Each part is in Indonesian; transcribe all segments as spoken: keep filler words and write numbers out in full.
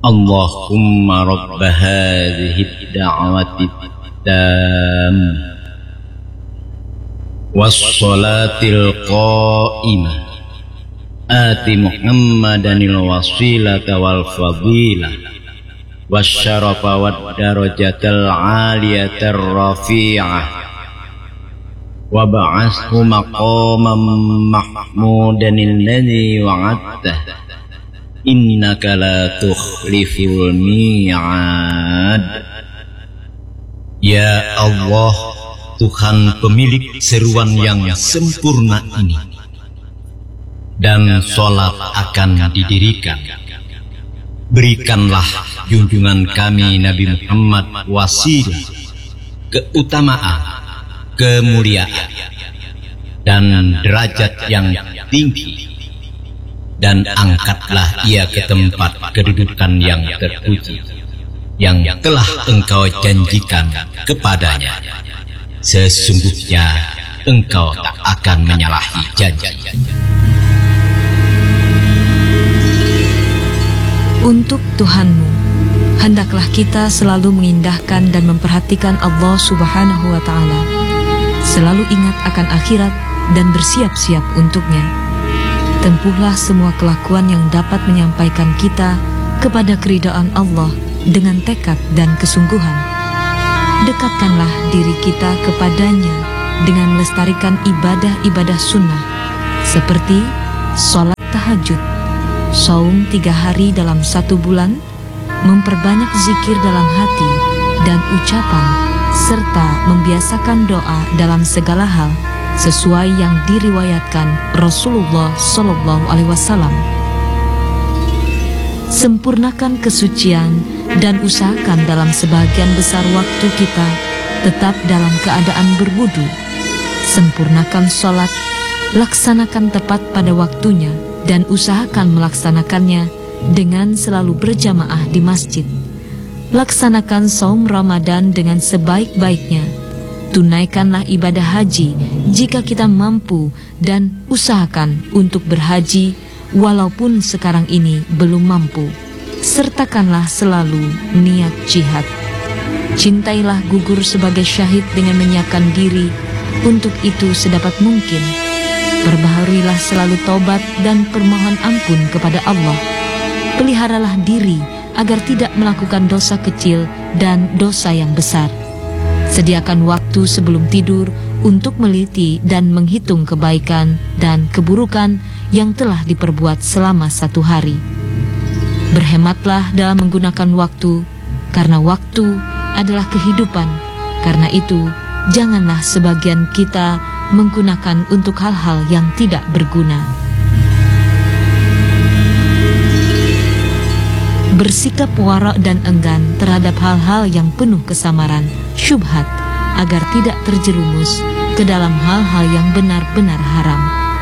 Allahumma rabb hadhihi ad-da'wati at-tammah was-salatil qa'imah ati Muhammadanil wasilata wal fadilah wasyarafa wad darajatal 'aliyatar rafi'ah wa ba'athu maqaman mahmudan alladhi wa'adtah innaka la tukhliful mi'ad. Ya Allah, Tuhan pemilik seruan yang sempurna ini, dan sholat akan didirikan. Berikanlah junjungan kami Nabi Muhammad wasilah, keutamaan, kemuliaan, dan derajat yang tinggi, dan angkatlah ia ke tempat kedudukan yang terpuji yang telah engkau janjikan kepadanya. Sesungguhnya engkau tak akan menyalahi janji. Untuk Tuhanmu, hendaklah kita selalu mengindahkan dan memperhatikan Allah Subhanahu wa Ta'ala. Selalu ingat akan akhirat dan bersiap-siap untuknya. Tempuhlah semua kelakuan yang dapat menyampaikan kita kepada keridaan Allah dengan tekad dan kesungguhan. Dekatkanlah diri kita kepadanya dengan melestarikan ibadah-ibadah sunnah seperti sholat tahajud, saum tiga hari dalam satu bulan, memperbanyak zikir dalam hati dan ucapan, serta membiasakan doa dalam segala hal sesuai yang diriwayatkan Rasulullah Shallallahu Alaihi Wasallam. Sempurnakan kesucian dan usahakan dalam sebagian besar waktu kita tetap dalam keadaan berwudu. Sempurnakan sholat, laksanakan tepat pada waktunya, dan usahakan melaksanakannya dengan selalu berjamaah di masjid. Laksanakan saum Ramadan dengan sebaik-baiknya. Tunaikanlah ibadah haji jika kita mampu, dan usahakan untuk berhaji walaupun sekarang ini belum mampu. Sertakanlah selalu niat jihad. Cintailah gugur sebagai syahid dengan menyiapkan diri untuk itu sedapat mungkin. Perbaharuilah selalu taubat dan permohon ampun kepada Allah. Peliharalah diri agar tidak melakukan dosa kecil dan dosa yang besar. Sediakan waktu sebelum tidur untuk meliti dan menghitung kebaikan dan keburukan yang telah diperbuat selama satu hari. Berhematlah dalam menggunakan waktu, karena waktu adalah kehidupan. Karena itu, janganlah sebagian kita menggunakan untuk hal-hal yang tidak berguna. Bersikap wara' dan enggan terhadap hal-hal yang penuh kesamaran, syubhat, agar tidak terjerumus ke dalam hal-hal yang benar-benar haram.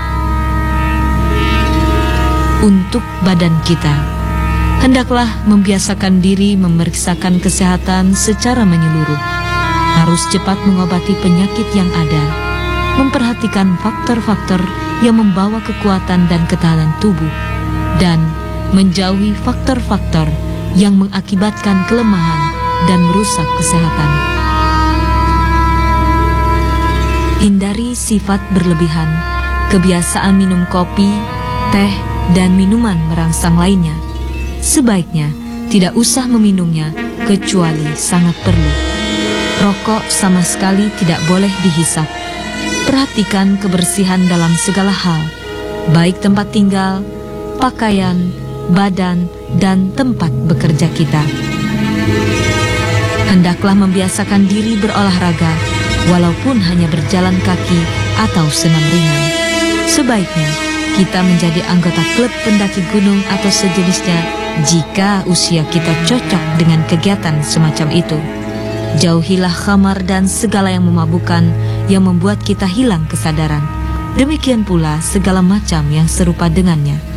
Untuk badan kita, hendaklah membiasakan diri memeriksakan kesehatan secara menyeluruh. Harus cepat mengobati penyakit yang ada, memperhatikan faktor-faktor yang membawa kekuatan dan ketahanan tubuh, dan menjauhi faktor-faktor yang mengakibatkan kelemahan dan merusak kesehatan. Hindari sifat berlebihan, kebiasaan minum kopi, teh, dan minuman merangsang lainnya. Sebaiknya tidak usah meminumnya kecuali sangat perlu. Rokok sama sekali tidak boleh dihisap. Perhatikan kebersihan dalam segala hal, baik tempat tinggal, pakaian, badan, dan tempat bekerja kita. Hendaklah membiasakan diri berolahraga, walaupun hanya berjalan kaki atau senam ringan. Sebaiknya kita menjadi anggota klub pendaki gunung atau sejenisnya jika usia kita cocok dengan kegiatan semacam itu. Jauhilah khamar dan segala yang memabukkan yang membuat kita hilang kesadaran. Demikian pula segala macam yang serupa dengannya.